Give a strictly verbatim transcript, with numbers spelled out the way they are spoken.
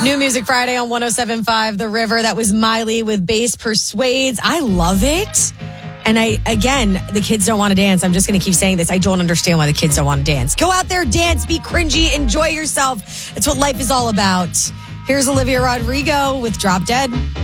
New Music Friday on one oh seven point five The River. That was Miley with Bass Persuades. I love it. And I, again, the kids don't want to dance. I'm just going to keep saying this. I don't understand why the kids don't want to dance. Go out there, dance, be cringy, enjoy yourself. It's what life is all about. Here's Olivia Rodrigo with Drop Dead.